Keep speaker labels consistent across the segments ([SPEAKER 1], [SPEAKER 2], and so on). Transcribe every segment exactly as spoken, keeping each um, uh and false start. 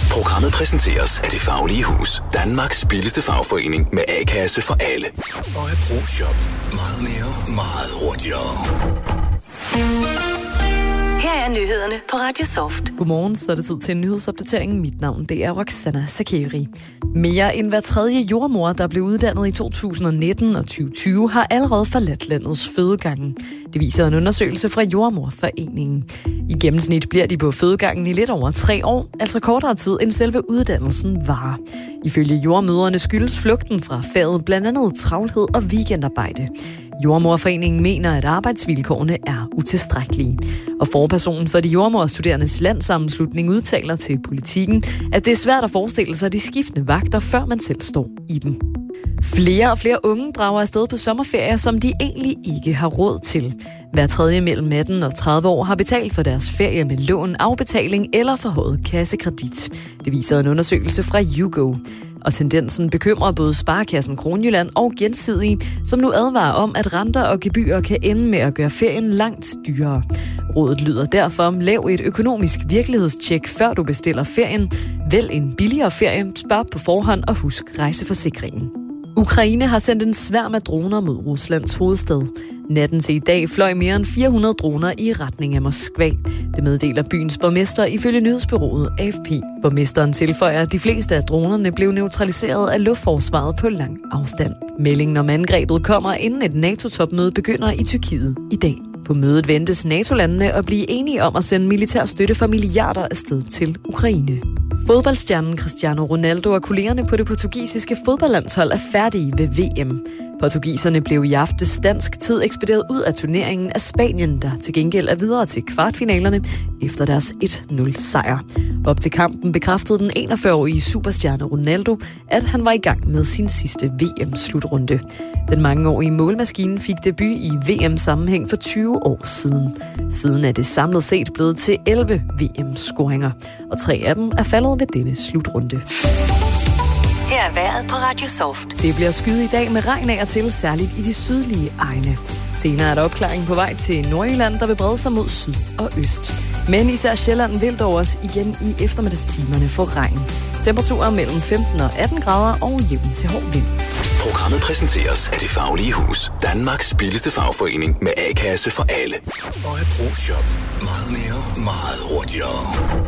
[SPEAKER 1] Programmet præsenteres af Det Faglige Hus. Danmarks billigste fagforening med A-kasse for alle. Og et ProShop. Meget mere, meget hurtigere.
[SPEAKER 2] Her er nyhederne på Radio Soft.
[SPEAKER 3] Godmorgen, så er det tid til en nyhedsopdatering. Mit navn det er Roxana Sakeri. Mere end hver tredje jordmor, der blev uddannet i to tusind nitten og tyve tyve, har allerede forladt landets fødegange. Det viser en undersøgelse fra Jordemorforeningen. I gennemsnit bliver de på fødegangen i lidt over tre år, altså kortere tid end selve uddannelsen varer. Ifølge jordemødrene skyldes flugten fra faget blandt andet travlhed og weekendarbejde. Jordemorforeningen mener, at arbejdsvilkårene er utilstrækkelige. Og forpersonen for de jordemorstuderendes landsammenslutning udtaler til Politikken, at det er svært at forestille sig de skiftende vagter, før man selv står i dem. Flere og flere unge drager afsted på sommerferier, som de egentlig ikke har råd til. Hver tredje mellem atten og tredive år har betalt for deres ferie med lån, afbetaling eller forhøjet kassekredit. Det viser en undersøgelse fra YouGo. Og tendensen bekymrer både Sparekassen Kronjylland og Gensidige, som nu advarer om, at renter og gebyrer kan ende med at gøre ferien langt dyrere. Rådet lyder derfor: lav et økonomisk virkelighedstjek, før du bestiller ferien. Vælg en billigere ferie, spar på forhånd og husk rejseforsikringen. Ukraine har sendt en sværm af droner mod Ruslands hovedstad. Natten til i dag fløj mere end fire hundrede droner i retning af Moskva. Det meddeler byens borgmester ifølge nyhedsbureauet A F P. Borgmesteren tilføjer, at de fleste af dronerne blev neutraliseret af luftforsvaret på lang afstand. Meldingen om angrebet kommer, inden et NATO-topmøde begynder i Tyrkiet i dag. På mødet ventes NATO-landene at blive enige om at sende militær støtte for milliarder afsted til Ukraine. Fodboldstjernen Cristiano Ronaldo og kollegerne på det portugisiske fodboldlandshold er færdige ved V M. Portugiserne blev i aftes dansk tid ekspederet ud af turneringen af Spanien, der til gengæld er videre til kvartfinalerne efter deres et nul sejr. Op til kampen bekræftede den enogfyrre-årige superstjerne Ronaldo, at han var i gang med sin sidste V M-slutrunde. Den mangeårige målmaskine fik debut i V M-sammenhæng for tyve år siden. Siden er det samlet set blevet til elleve V M-scoringer, og tre af dem er faldet ved denne slutrunde.
[SPEAKER 2] Her er vejret på Radio Soft.
[SPEAKER 3] Det bliver skyet i dag med regn af og til, særligt i de sydlige egne. Senere er der opklaring på vej til Nordjylland, der vil brede sig mod syd og øst. Men især Sjælland vil dog også igen i eftermiddagstimerne få regn. Temperaturer mellem femten og atten grader og jævn til hård vind.
[SPEAKER 1] Programmet præsenteres af Det Faglige Hus. Danmarks billigste fagforening med A-kasse for alle. Og et ProShop. Meget mere, meget hurtigere.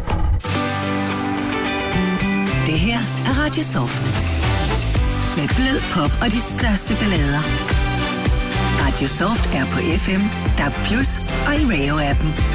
[SPEAKER 2] Det her er Radio Soft. Med blød pop og de største ballader. Radio Soft er på F M, D A B plus og i radio-appen.